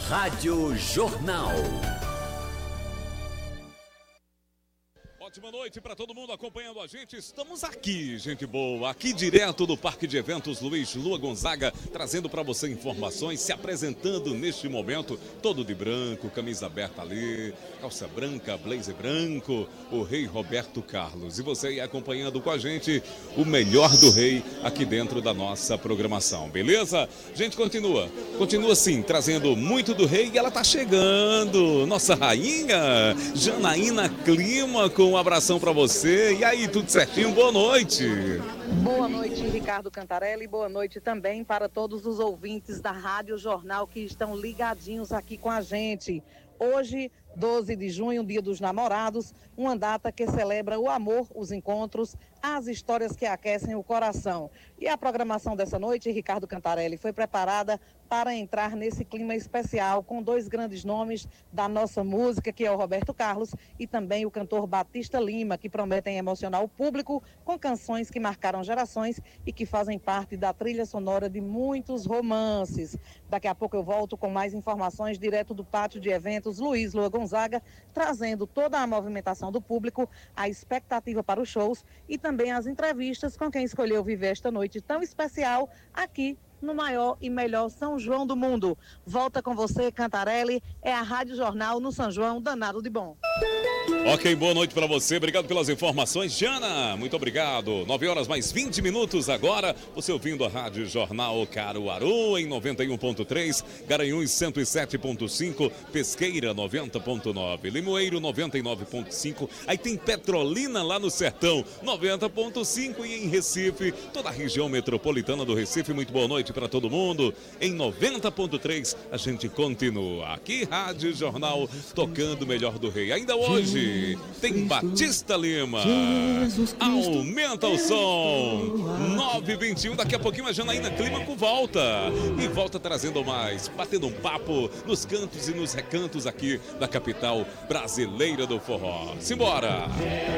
Rádio Jornal. Ótima noite para todo mundo acompanhando a gente. Estamos aqui, gente boa, aqui direto do Parque de Eventos Luiz Lua Gonzaga, trazendo para você informações, se apresentando neste momento, todo de branco, camisa aberta ali, calça branca, blazer branco, o rei Roberto Carlos. E você aí acompanhando com a gente o melhor do rei aqui dentro da nossa programação, beleza? Gente, continua sim, trazendo muito do rei e ela tá chegando, nossa rainha, Janaína Clima, com um abração para você. E aí, tudo certinho? Boa noite. Boa noite, Ricardo Cantarelli. Boa noite também para todos os ouvintes da Rádio Jornal que estão ligadinhos aqui com a gente. Hoje, 12 de junho, Dia dos Namorados, uma data que celebra o amor, os encontros, as histórias que aquecem o coração. E a programação dessa noite, Ricardo Cantarelli, foi preparada para entrar nesse clima especial com dois grandes nomes da nossa música, que é o Roberto Carlos e também o cantor Batista Lima, que prometem emocionar o público com canções que marcaram gerações e que fazem parte da trilha sonora de muitos romances. Daqui a pouco eu volto com mais informações direto do Pátio de Eventos Luiz Lua Gonzaga, trazendo toda a movimentação do público, a expectativa para os shows e também as entrevistas com quem escolheu viver esta noite tão especial aqui no maior e melhor São João do mundo. Volta com você, Cantarelli, é a Rádio Jornal no São João, danado de bom. Ok, boa noite para você, obrigado pelas informações, Jana, muito obrigado. 9 horas mais 20 minutos agora, você ouvindo a Rádio Jornal Caruaru em 91.3, Garanhuns 107.5, Pesqueira 90.9, Limoeiro 99.5, aí tem Petrolina lá no Sertão 90.5 e em Recife, toda a região metropolitana do Recife. Muito boa noite para todo mundo. Em 90.3 a gente continua aqui, Rádio Jornal, tocando o melhor do rei. Ainda hoje tem Batista Lima. Aumenta o som. 9h21, daqui a pouquinho a Janaína Clima com volta. E volta trazendo mais, batendo um papo nos cantos e nos recantos aqui da capital brasileira do forró. Simbora!